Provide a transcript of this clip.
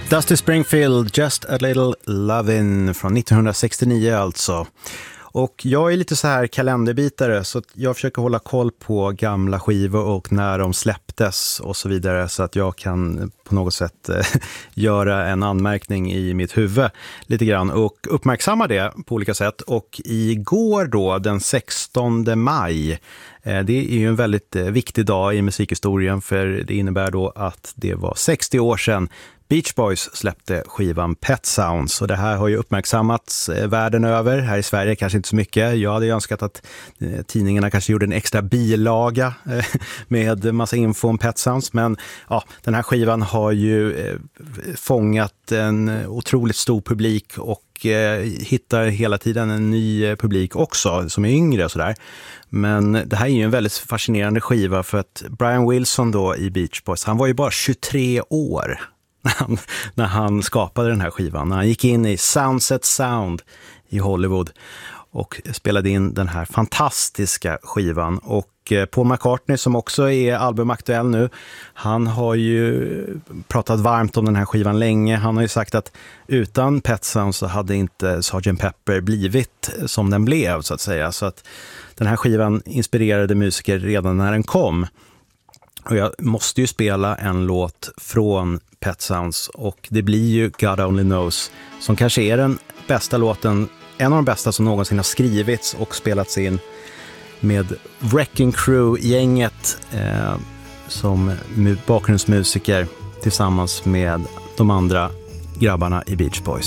Dusty Springfield, Just a Little Lovin' från 1969 alltså. Och jag är lite så här kalenderbitare så att jag försöker hålla koll på gamla skivor och när de släpptes och så vidare så att jag kan på något sätt göra en anmärkning i mitt huvud lite grann och uppmärksamma det på olika sätt. Och igår då, den 16 maj, det är ju en väldigt viktig dag i musikhistorien för det innebär då att det var 60 år sedan Beach Boys släppte skivan Pet Sounds och det här har ju uppmärksammats världen över. Här i Sverige kanske inte så mycket. Jag hade önskat att tidningarna kanske gjorde en extra bilaga med massa info om Pet Sounds. Men ja, den här skivan har ju fångat en otroligt stor publik och hittar hela tiden en ny publik också som är yngre och sådär. Men det här är ju en väldigt fascinerande skiva för att Brian Wilson då i Beach Boys, han var ju bara 23 år när han skapade den här skivan. När han gick in i Soundset Sound i Hollywood och spelade in den här fantastiska skivan. Och Paul McCartney som också är albumaktuell nu, han har ju pratat varmt om den här skivan länge. Han har ju sagt att utan Pet Sounds så hade inte Sgt. Pepper blivit som den blev så att säga. Så att den här skivan inspirerade musiker redan när den kom. Och jag måste ju spela en låt från Pet Sounds och det blir ju God Only Knows som kanske är den bästa låten, en av de bästa som någonsin har skrivits och spelats in med Wrecking Crew-gänget som bakgrundsmusiker tillsammans med de andra grabbarna i Beach Boys.